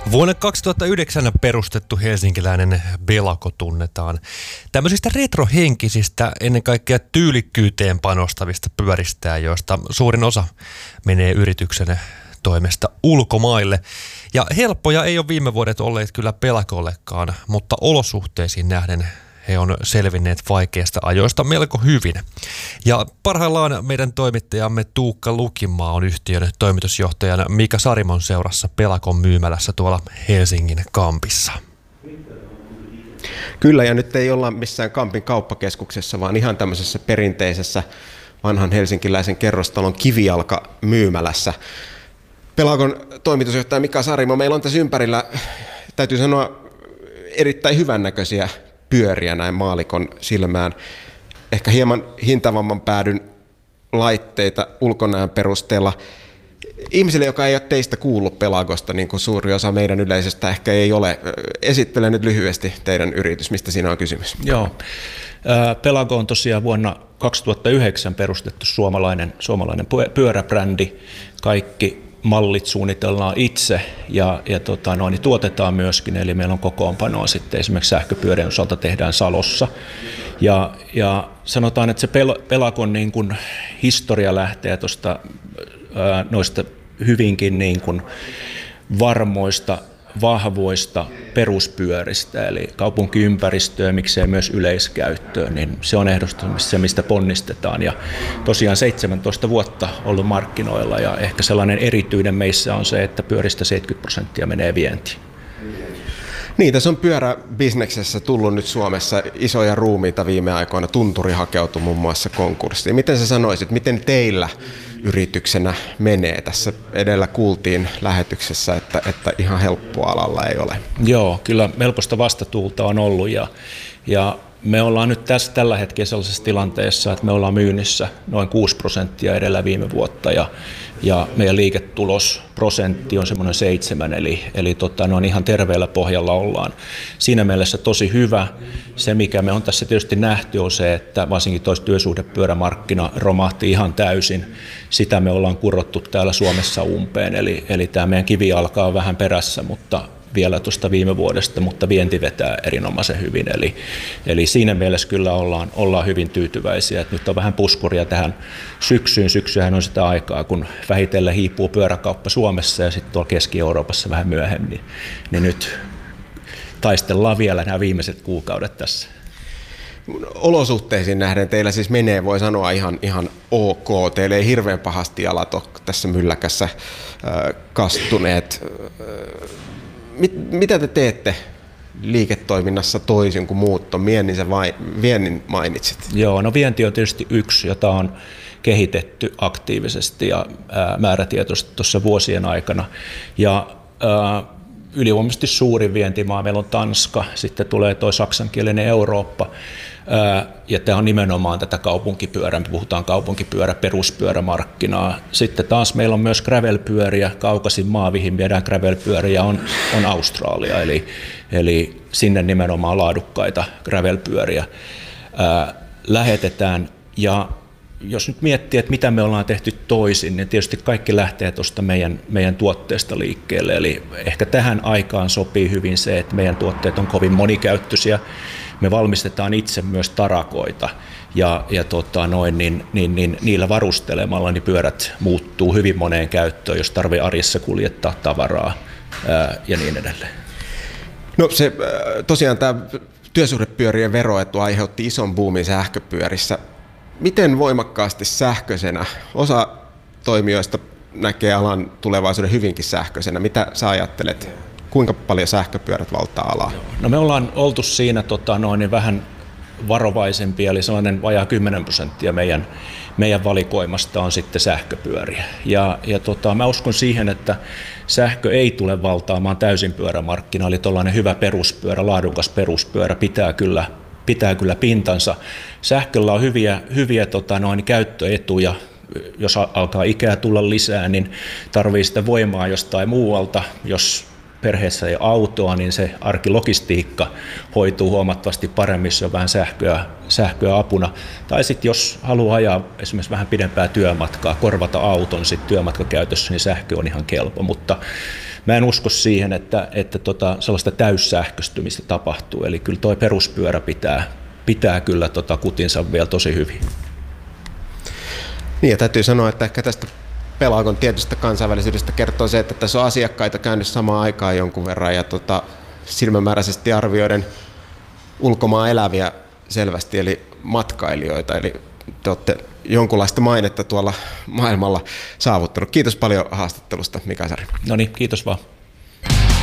Vuonna 2009 perustettu helsinkiläinen Belako tunnetaan tämmöisistä retrohenkisistä, ennen kaikkea tyylikkyyteen panostavista pyöristä, joista suurin osa menee yrityksen toimesta ulkomaille. Ja helppoja ei ole viime vuodet olleet kyllä Belakollekaan, mutta olosuhteisiin nähden he on selvinneet vaikeista ajoista melko hyvin. Ja parhaillaan meidän toimittajamme Tuukka Lukimaa on yhtiön toimitusjohtajana Mika Sarimon seurassa Belakon myymälässä tuolla Helsingin Kampissa. Kyllä, ja nyt ei olla missään Kampin kauppakeskuksessa, vaan ihan tämmöisessä perinteisessä vanhan helsinkiläisen kerrostalon kivijalka-myymälässä. Belakon toimitusjohtaja Mika Sarimo, meillä on tässä ympärillä, täytyy sanoa, erittäin hyvännäköisiä pyöriä näin maalikon silmään. Ehkä hieman hintavamman päädyn laitteita ulkonäön perusteella. Ihmisille, joka ei ole teistä kuullut Belakosta, niin kuin suuri osa meidän yleisöstä ehkä ei ole. Esittele nyt lyhyesti teidän yritys, mistä siinä on kysymys. Joo. Belako on tosiaan vuonna 2009 perustettu suomalainen pyöräbrändi. Kaikki mallit suunnitellaan itse ja tuotetaan myöskin, eli meillä on kokoonpanoa sitten esimerkiksi sähköpyörien osalta tehdään Salossa. Ja sanotaan, että se Belakon niin kuin historia lähtee tuosta noista hyvinkin niin kuin varmoista, vahvoista peruspyöristä, eli kaupunkiympäristöä, miksei myös yleiskäyttöön, niin se on ehdottomasti se, mistä ponnistetaan. Ja tosiaan 17 vuotta ollut markkinoilla, ja ehkä sellainen erityinen meissä on se, että pyöristä 70% menee vientiin. Niin, tässä on pyöräbisneksessä tullut nyt Suomessa isoja ruumiita viime aikoina. Tunturi hakeutui muun muassa konkurssiin. Miten sä sanoisit, miten teillä yrityksenä menee? Tässä edellä kuultiin lähetyksessä, että ihan helppoa alalla ei ole. Joo, kyllä melkoista vastatuulta on ollut ja me ollaan nyt tällä hetkellä sellaisessa tilanteessa, että me ollaan myynnissä noin 6% edellä viime vuotta ja meidän liiketulosprosentti on semmoinen 7, eli noin ihan terveellä pohjalla ollaan. Siinä mielessä tosi hyvä. Se, mikä me on tässä tietysti nähty, on se, että varsinkin työsuhdepyörämarkkina romahti ihan täysin. Sitä me ollaan kurottu täällä Suomessa umpeen, eli tämä meidän kivijalka on vähän perässä, mutta vielä tuosta viime vuodesta, mutta vienti vetää erinomaisen hyvin. Eli siinä mielessä kyllä ollaan hyvin tyytyväisiä, että nyt on vähän puskuria tähän syksyyn. Syksyhän on sitä aikaa, kun vähitellen hiipuu pyöräkauppa Suomessa ja sitten tuolla Keski-Euroopassa vähän myöhemmin. Niin nyt taistellaan vielä nämä viimeiset kuukaudet tässä. Olosuhteisiin nähden teillä siis menee, voi sanoa, ihan ok. Teillä ei hirveän pahasti jalat ole tässä mylläkässä kastuneet. Mitä te teette liiketoiminnassa toisin kuin muut on? Viennin mainitsit. Joo, no vienti on tietysti yksi, jota on kehitetty aktiivisesti ja määrätietoisesti tuossa vuosien aikana. Ja ylivoimaisesti suurin vientimaa meillä on Tanska, sitten tulee tuo saksankielinen Eurooppa. Ja tämä on nimenomaan tätä kaupunkipyörää, me puhutaan peruspyörämarkkinaa. Sitten taas meillä on myös gravelpyöriä, kaukaisin maa, mihin viedään gravelpyöriä, on Australia, eli sinne nimenomaan laadukkaita gravelpyöriä lähetetään. Ja jos nyt miettii, että mitä me ollaan tehty toisin, niin tietysti kaikki lähtee tuosta meidän tuotteesta liikkeelle. Eli ehkä tähän aikaan sopii hyvin se, että meidän tuotteet on kovin monikäyttöisiä. Me valmistetaan itse myös tarakoita ja niillä varustelemalla niin pyörät muuttuu hyvin moneen käyttöön, jos tarvitsee arjessa kuljettaa tavaraa ja niin edelleen. No se tosiaan tämä työsuhdepyörien veroetu aiheutti ison boomin sähköpyörissä. Miten voimakkaasti sähköisenä? Osa toimijoista näkee alan tulevaisuuden hyvinkin sähköisenä. Mitä sä ajattelet? Kuinka paljon sähköpyörät valtaa alaa? No me ollaan oltu siinä niin vähän varovaisempia, eli sellainen vajaa 10% meidän valikoimasta on sitten sähköpyöriä. Ja mä uskon siihen, että sähkö ei tule valtaamaan täysin pyörämarkkinaa, eli tuollainen hyvä peruspyörä, laadukas peruspyörä pitää kyllä pintansa. Sähköllä on hyviä käyttöetuja. Jos alkaa ikää tulla lisää, niin tarvii sitä voimaa jostain muualta. Jos perheessä ei autoa, niin se arkilogistiikka hoituu huomattavasti paremmin, jos on vähän sähköä apuna. Tai sitten jos haluaa ajaa esimerkiksi vähän pidempää työmatkaa, korvata auton sitten työmatkakäytössä, niin sähkö on ihan kelpo. Mutta mä en usko siihen, että sellaista täyssähköstymistä tapahtuu. Eli kyllä tuo peruspyörä pitää kyllä kutinsa vielä tosi hyvin. Niin, ja täytyy sanoa, että ehkä tästä Pelaagon tietystä kansainvälisyydestä kertoo se, että tässä on asiakkaita käynyt samaan aikaan jonkun verran, ja silmämääräisesti arvioiden ulkomaan eläviä selvästi, eli matkailijoita, eli te olette jonkunlaista mainetta tuolla maailmalla saavuttanut. Kiitos paljon haastattelusta, Mika Sari. No niin, kiitos vaan.